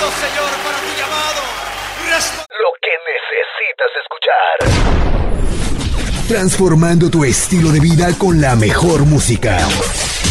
oídos, Señor, para tu llamado. Lo que necesitas escuchar. Transformando tu estilo de vida con la mejor música.